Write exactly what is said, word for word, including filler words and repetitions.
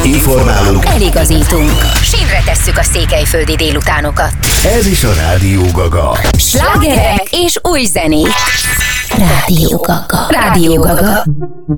informálunk, eligazítunk. Sínre tesszük a székelyföldi délutánokat. ez is a Rádió Gaga. Slágerek és új zenék. Rádió Gaga. Rádió Gaga.